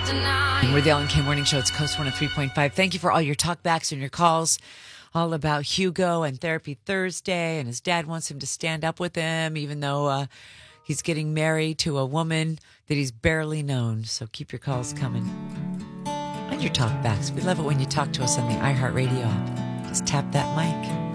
We're the Ellen K Morning Show. It's Coast 103.5. Thank you for all your talkbacks and your calls all about Hugo and Therapy Thursday. And his dad wants him to stand up with him, even though he's getting married to a woman that he's barely known. So keep your calls coming. And your talkbacks. We love it when you talk to us on the iHeartRadio app. Just tap that mic.